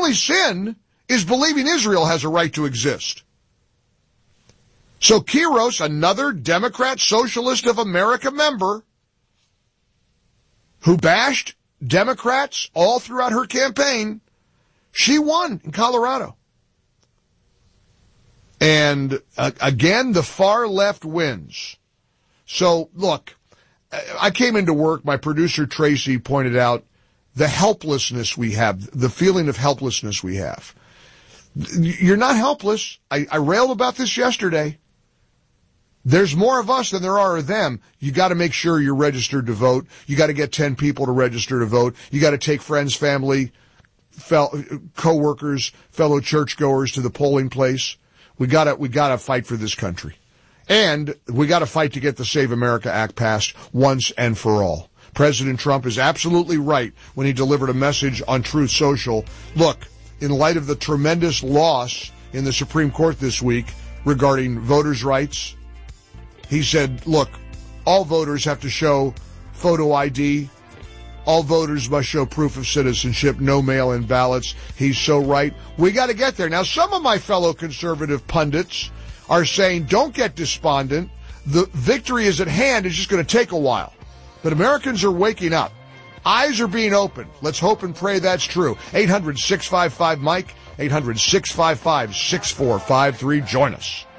only sin is believing Israel has a right to exist. So Quiros, another Democrat Socialist of America member, who bashed Democrats all throughout her campaign, she won in Colorado. And again, the far left wins. So, look, I came into work, my producer Tracy pointed out the helplessness we have, the feeling of helplessness we have. You're not helpless. I railed about this yesterday. There's more of us than there are of them. You got to make sure you're registered to vote. You got to get 10 people to register to vote. You got to take friends, family, co-workers, fellow churchgoers to the polling place. We got to fight for this country. And we got to fight to get the Save America Act passed once and for all. President Trump is absolutely right when he delivered a message on Truth Social. Look, in light of the tremendous loss in the Supreme Court this week regarding voters' rights, he said, look, all voters have to show photo ID. All voters must show proof of citizenship, no mail-in ballots. He's so right. We got to get there. Now, some of my fellow conservative pundits are saying, don't get despondent. The victory is at hand. It's just going to take a while. But Americans are waking up. Eyes are being opened. Let's hope and pray that's true. 800-655-MIKE, 800-655-6453. Join us.